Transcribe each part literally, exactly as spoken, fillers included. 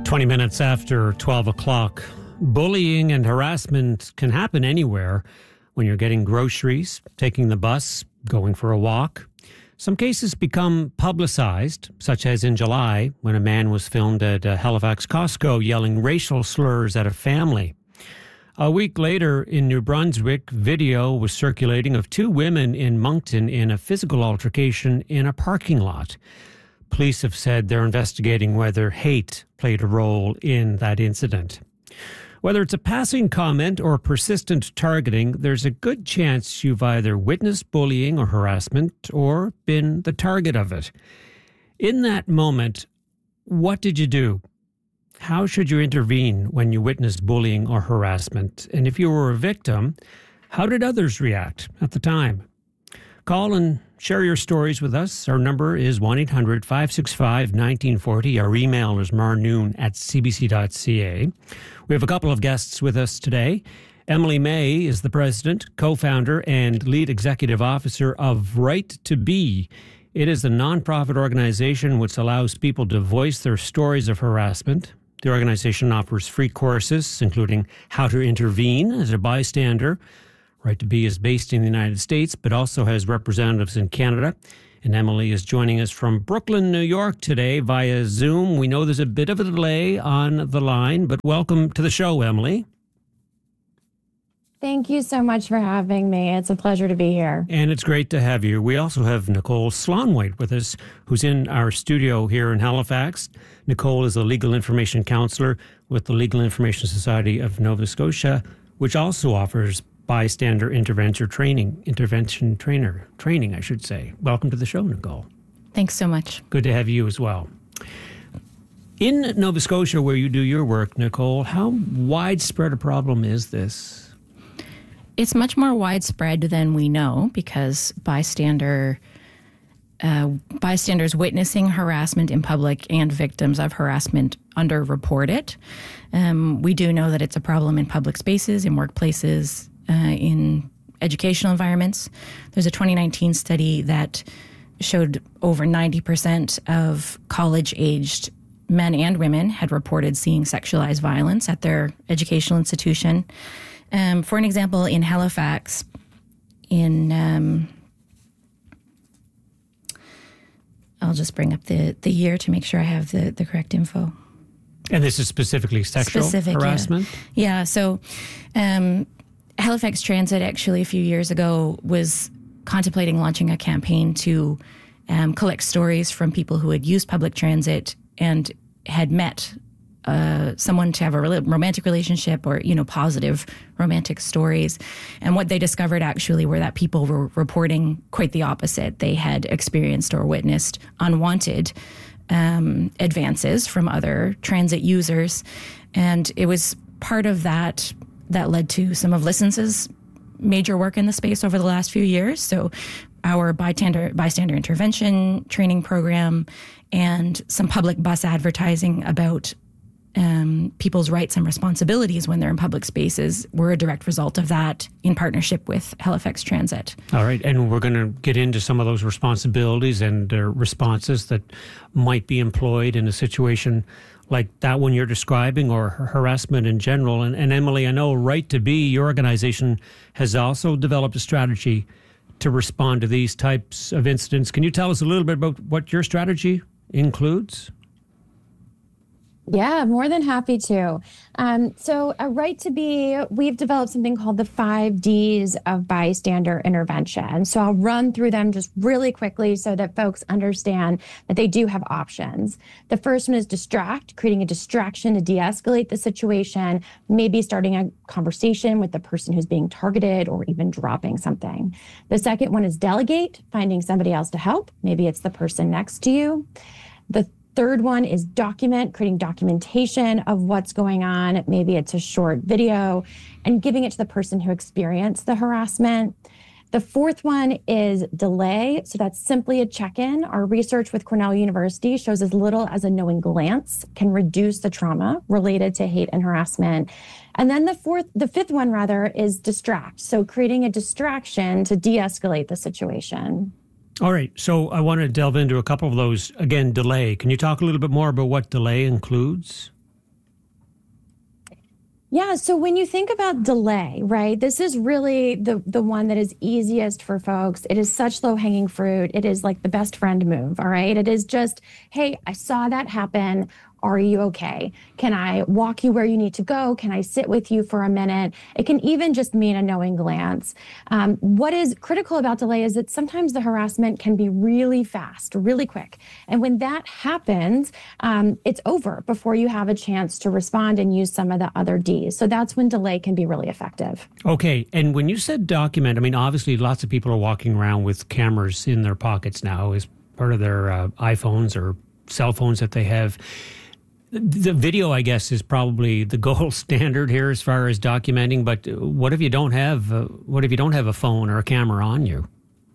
twenty minutes after twelve o'clock. Bullying and harassment can happen anywhere when you're getting groceries, taking the bus, going for a walk. Some cases become publicized, such as in July when a man was filmed at uh, Halifax Costco yelling racial slurs at a family. A week later in New Brunswick, video was circulating of two women in Moncton in a physical altercation in a parking lot. Police have said they're investigating whether hate played a role in that incident. Whether it's a passing comment or persistent targeting, there's a good chance you've either witnessed bullying or harassment or been the target of it. In that moment, what did you do? How should you intervene when you witnessed bullying or harassment? And if you were a victim, how did others react at the time? Call and share your stories with us. Our number is one eight hundred five six five one nine four zero. Our email is marnoon at c b c dot c a. We have a couple of guests with us today. Emily May is the president, co-founder, and lead executive officer of Right to Be. It is a nonprofit organization which allows people to voice their stories of harassment. The organization offers free courses, including how to intervene as a bystander. Right to Be is based in the United States, but also has representatives in Canada. And Emily is joining us from Brooklyn, New York today via Zoom. We know there's a bit of a delay on the line, but welcome to the show, Emily. Thank you so much for having me. It's a pleasure to be here. And it's great to have you. We also have Nicole Slonwhite with us, who's in our studio here in Halifax. Nicole is a legal information counselor with the Legal Information Society of Nova Scotia, which also offers bystander intervention training, intervention trainer training, I should say. Welcome to the show, Nicole. Thanks so much. Good to have you as well. In Nova Scotia, where you do your work, Nicole, how widespread a problem is this? It's much more widespread than we know because bystander uh, bystanders witnessing harassment in public and victims of harassment underreport it. Um, we do know that it's a problem in public spaces, in workplaces, Uh, in educational environments. There's a twenty nineteen study that showed over ninety percent of college-aged men and women had reported seeing sexualized violence at their educational institution. Um, for an example, in Halifax, in um, I'll just bring up the, the year to make sure I have the, the correct info. And this is specifically sexual Specific, harassment? Yeah, yeah so um, Halifax Transit actually a few years ago was contemplating launching a campaign to um, collect stories from people who had used public transit and had met uh, someone to have a re- romantic relationship or, you know, positive romantic stories. And what they discovered actually were that people were reporting quite the opposite. They had experienced or witnessed unwanted um, advances from other transit users. And it was part of that that led to some of License's major work in the space over the last few years. So our bystander, bystander intervention training program and some public bus advertising about um, people's rights and responsibilities when they're in public spaces were a direct result of that in partnership with Halifax Transit. All right. And we're going to get into some of those responsibilities and uh, responses that might be employed in a situation like that one you're describing, or harassment in general. And, and Emily, I know Right to Be, your organization, has also developed a strategy to respond to these types of incidents. Can you tell us a little bit about what your strategy includes? Yeah, more than happy to. Um, so at Right to Be, we've developed something called the five Ds of bystander intervention. So I'll run through them just really quickly so that folks understand that they do have options. The first one is distract, creating a distraction to de-escalate the situation, maybe starting a conversation with the person who's being targeted or even dropping something. The second one is delegate, finding somebody else to help. Maybe it's the person next to you. The third one is document, creating documentation of what's going on. Maybe it's a short video and giving it to the person who experienced the harassment. The fourth one is delay. So that's simply a check-in. Our research with Cornell University shows as little as a knowing glance can reduce the trauma related to hate and harassment. And then the fourth, the fifth one rather, is distract. So creating a distraction to de-escalate the situation. All right. So I want to delve into a couple of those. Again, delay. Can you talk a little bit more about what delay includes? Yeah, so when you think about delay, right, this is really the the one that is easiest for folks. It is such low-hanging fruit. It is like the best friend move, all right? It is just, hey, I saw that happen. Are you okay? Can I walk you where you need to go? Can I sit with you for a minute? It can even just mean a knowing glance. Um, what is critical about delay is that sometimes the harassment can be really fast, really quick. And when that happens, um, it's over before you have a chance to respond and use some of the other Ds. So that's when delay can be really effective. Okay. And when you said document, I mean, obviously lots of people are walking around with cameras in their pockets now as part of their uh, iPhones or cell phones that they have. The video, I guess, is probably the gold standard here as far as documenting. But what if you don't have uh, what if you don't have a phone or a camera on you?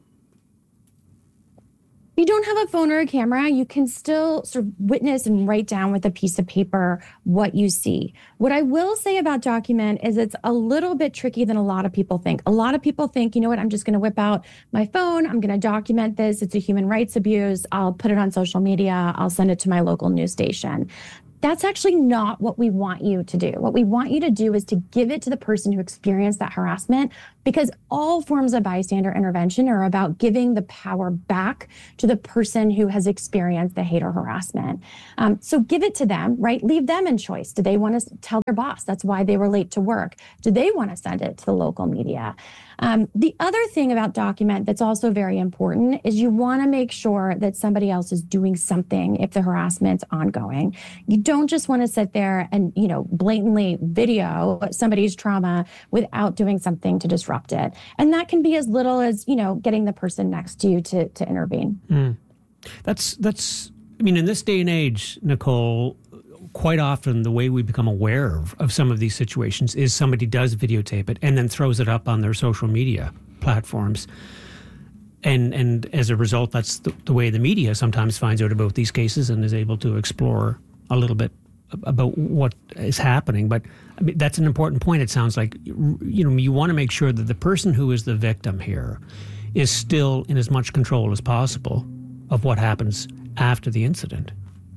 If you don't have a phone or a camera, you can still sort of witness and write down with a piece of paper what you see. What I will say about document is it's a little bit tricky than a lot of people think. A lot of people think, you know what, I'm just going to whip out my phone. I'm going to document this. It's a human rights abuse. I'll put it on social media. I'll send it to my local news station. That's actually not what we want you to do. What we want you to do is to give it to the person who experienced that harassment, because all forms of bystander intervention are about giving the power back to the person who has experienced the hate or harassment. Um, so give it to them, right? Leave them in choice. Do they want to tell their boss that's why they were late to work? Do they want to send it to the local media? Um, the other thing about document that's also very important is you want to make sure that somebody else is doing something if the harassment's ongoing. You don't just want to sit there and, you know, blatantly video somebody's trauma without doing something to disrupt it. And that can be as little as, you know, getting the person next to you to, to intervene. Mm. That's, that's, I mean, in this day and age, Nicole, quite often the way we become aware of, of some of these situations is somebody does videotape it and then throws it up on their social media platforms. And and as a result, that's the, the way the media sometimes finds out about these cases and is able to explore a little bit about what is happening. But I mean, that's an important point. It sounds like, you know, you want to make sure that the person who is the victim here is still in as much control as possible of what happens after the incident.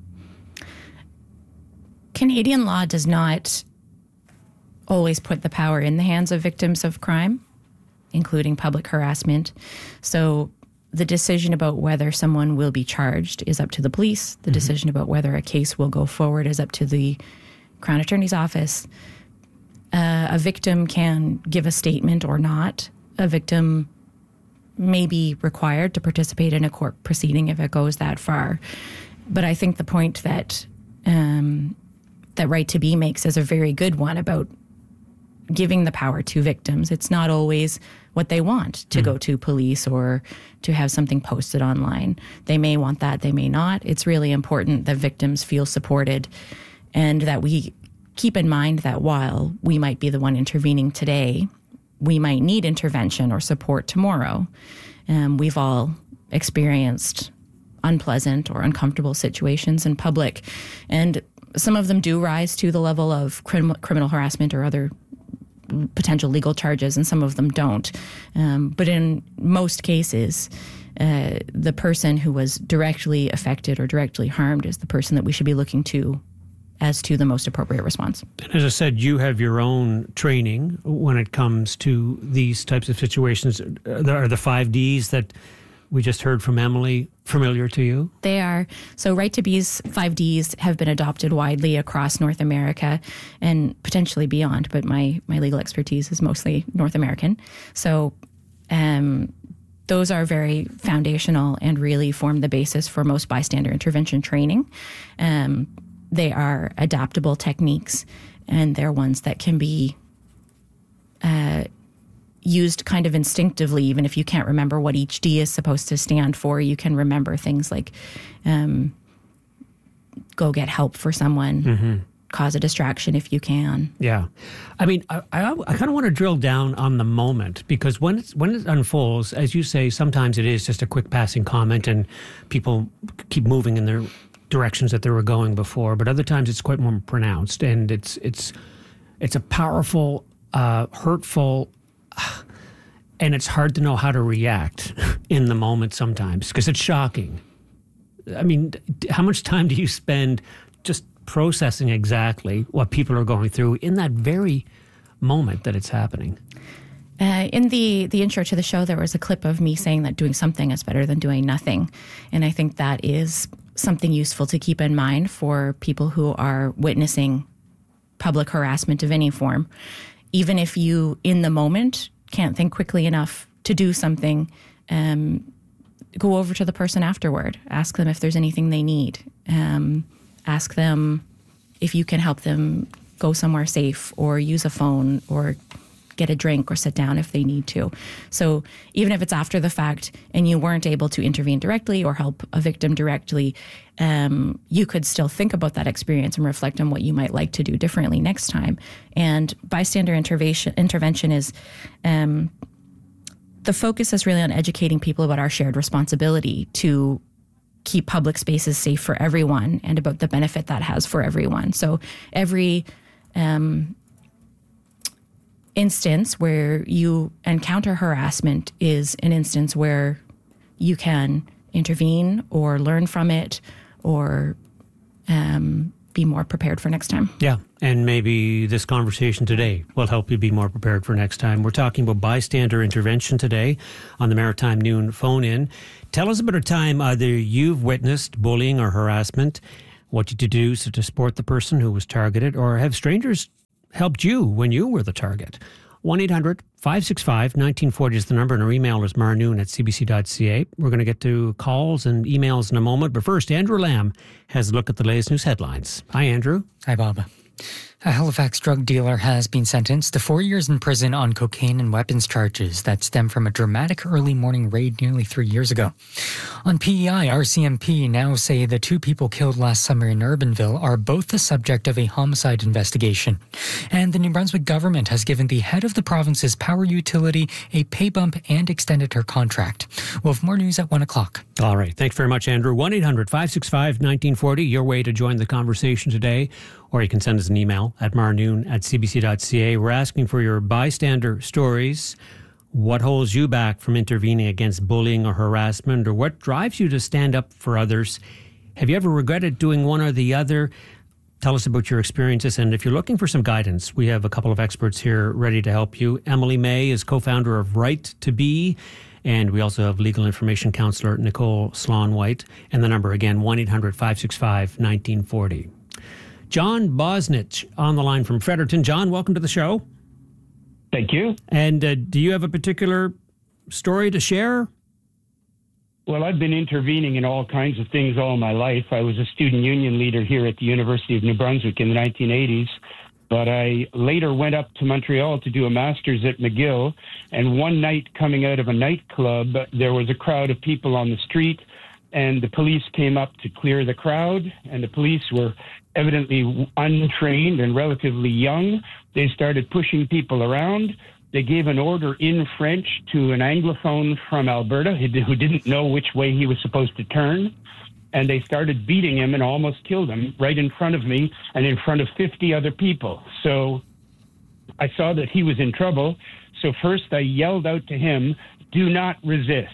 Canadian law does not always put the power in the hands of victims of crime, including public harassment. So the decision about whether someone will be charged is up to the police. The mm-hmm. decision about whether a case will go forward is up to the Crown Attorney's Office. Uh, a victim can give a statement or not. A victim may be required to participate in a court proceeding if it goes that far. But I think the point that um, that Right to Be makes is a very good one about giving the power to victims. It's not always what they want to mm. go to police or to have something posted online. They may want that, they may not. It's really important that victims feel supported and that we keep in mind that while we might be the one intervening today, we might need intervention or support tomorrow. Um, we've all experienced unpleasant or uncomfortable situations in public, and some of them do rise to the level of crim- criminal harassment or other potential legal charges, and some of them don't. Um, but in most cases, uh, the person who was directly affected or directly harmed is the person that we should be looking to as to the most appropriate response. As I said, you have your own training when it comes to these types of situations. Are the five Ds that we just heard from Emily familiar to you? They are. So Right to Be's five Ds have been adopted widely across North America and potentially beyond, but my, my legal expertise is mostly North American. So um, those are very foundational and really form the basis for most bystander intervention training. Um, they are adaptable techniques, and they're ones that can be uh, used kind of instinctively. Even if you can't remember what each D is supposed to stand for, you can remember things like um, go get help for someone, mm-hmm. cause a distraction if you can. Yeah. I mean, I, I, I kind of want to drill down on the moment, because when, it's, when it unfolds, as you say, sometimes it is just a quick passing comment and people keep moving in their directions that they were going before, but other times it's quite more pronounced, and it's it's it's a powerful, uh, hurtful, and it's hard to know how to react in the moment sometimes because it's shocking. I mean, how much time do you spend just processing exactly what people are going through in that very moment that it's happening? Uh, in the, the intro to the show, there was a clip of me saying that doing something is better than doing nothing. And I think that is something useful to keep in mind for people who are witnessing public harassment of any form. Even if you, in the moment, can't think quickly enough to do something, um, go over to the person afterward. Ask them if there's anything they need. Um, ask them if you can help them go somewhere safe or use a phone or get a drink or sit down if they need to. So even if it's after the fact and you weren't able to intervene directly or help a victim directly, um, you could still think about that experience and reflect on what you might like to do differently next time. And bystander intervention intervention is um, the focus is really on educating people about our shared responsibility to keep public spaces safe for everyone and about the benefit that has for everyone. So every um, instance where you encounter harassment is an instance where you can intervene or learn from it or um, be more prepared for next time. Yeah, and maybe this conversation today will help you be more prepared for next time. We're talking about bystander intervention today on the Maritime Noon phone-in. Tell us about a time either you've witnessed bullying or harassment, what did you do to support the person who was targeted, or have strangers helped you when you were the target? one eight hundred five six five one nine four zero is the number, and our email is marnoon at c b c dot c a. We're going to get to calls and emails in a moment, but first, Andrew Lamb has a look at the latest news headlines. Hi, Andrew. Hi, Bob. A Halifax drug dealer has been sentenced to four years in prison on cocaine and weapons charges that stem from a dramatic early morning raid nearly three years ago. On P E I, R C M P now say the two people killed last summer in Urbanville are both the subject of a homicide investigation. And the New Brunswick government has given the head of the province's power utility a pay bump and extended her contract. We'll have more news at one o'clock. All right. Thanks very much, Andrew. one eight hundred five six five one nine four zero, your way to join the conversation today. Or you can send us an email at marnoon at c b c dot c a. We're asking for your bystander stories. What holds you back from intervening against bullying or harassment, or what drives you to stand up for others? Have you ever regretted doing one or the other? Tell us about your experiences. And if you're looking for some guidance, we have a couple of experts here ready to help you. Emily May is co-founder of Right to Be. And we also have legal information counselor Nicole Sloan-White. And the number again, one eight hundred five six five one nine four zero. John Bosnich on the line from Fredericton. John, welcome to the show. Thank you. And uh, do you have a particular story to share? Well, I've been intervening in all kinds of things all my life. I was a student union leader here at the University of New Brunswick in the nineteen eighties, but I later went up to Montreal to do a master's at McGill, and one night coming out of a nightclub, there was a crowd of people on the street, and the police came up to clear the crowd, and the police were evidently untrained and relatively young. They started pushing people around. They gave an order in French to an Anglophone from Alberta who didn't know which way he was supposed to turn. And they started beating him and almost killed him right in front of me and in front of fifty other people. So I saw that he was in trouble. So first I yelled out to him, "Do not resist."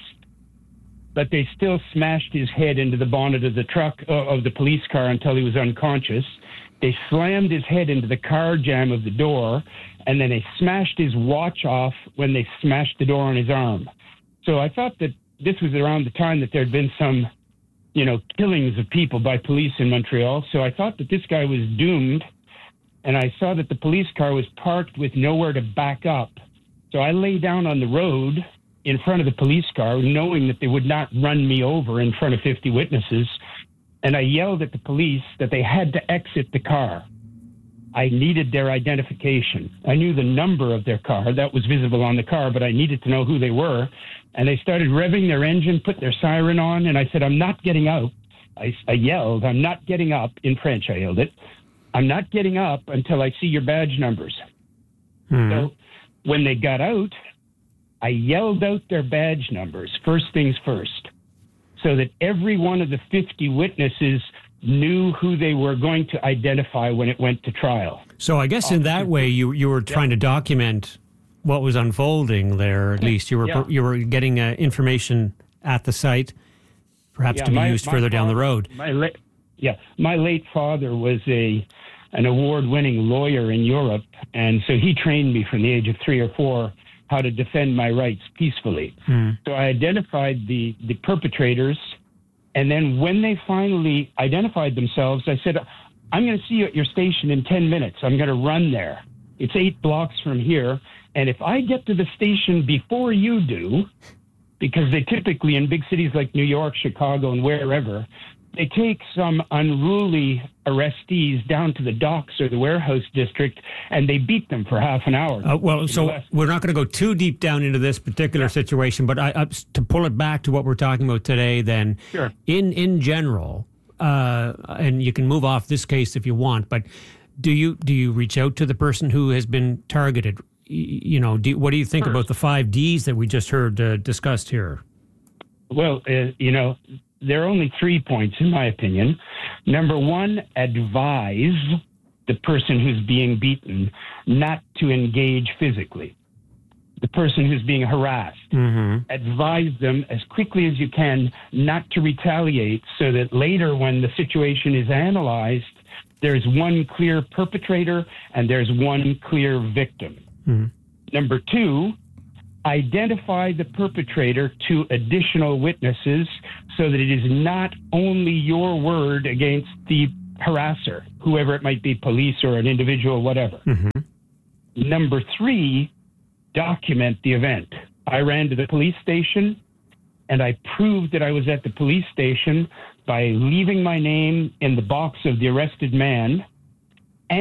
But they still smashed his head into the bonnet of the truck, uh, of the police car until he was unconscious. They slammed his head into the car jamb of the door, and then they smashed his watch off when they smashed the door on his arm. So I thought that this was around the time that there had been some, you know, killings of people by police in Montreal. So I thought that this guy was doomed, and I saw that the police car was parked with nowhere to back up. So I lay down on the road in front of the police car, knowing that they would not run me over in front of fifty witnesses. And I yelled at the police that they had to exit the car. I needed their identification. I knew the number of their car. That was visible on the car, but I needed to know who they were. And they started revving their engine, put their siren on, and I said, "I'm not getting out." I, I yelled, "I'm not getting up." In French, I yelled it. "I'm not getting up until I see your badge numbers." Mm-hmm. So when they got out, I yelled out their badge numbers, first things first, so that every one of the fifty witnesses knew who they were going to identify when it went to trial. So I guess in that way you you were trying yeah. to document what was unfolding there. At least you were yeah. you were getting uh, information at the site, perhaps yeah, to be my, used my further car, down the road. My le- Yeah, my late father was a an award-winning lawyer in Europe, and so he trained me from the age of three or four how to defend my rights peacefully. Mm. So I identified the, the perpetrators, and then when they finally identified themselves, I said, I'm going to see you at your station in ten minutes. I'm going to run there. It's eight blocks from here, and if I get to the station before you do, because they typically, in big cities like New York, Chicago, and wherever, they take some unruly arrestees down to the docks or the warehouse district, and they beat them for half an hour. Uh, well, so we're not going to go too deep down into this particular yeah. situation, but I, I, to pull it back to what we're talking about today, then, sure. in in general, uh, and you can move off this case if you want, but do you do you reach out to the person who has been targeted? You know, do, what do you think First. about the five Ds that we just heard uh, discussed here? Well, uh, you know, there are only three points, in my opinion. Number one, advise the person who's being beaten not to engage physically. The person who's being harassed, mm-hmm. advise them as quickly as you can not to retaliate, so that later when the situation is analyzed, there's one clear perpetrator and there's one clear victim. Mm-hmm. Number two, identify the perpetrator to additional witnesses so that it is not only your word against the harasser, whoever it might be, police or an individual, whatever. Mm-hmm. Number three, document the event. I ran to the police station and I proved that I was at the police station by leaving my name in the box of the arrested man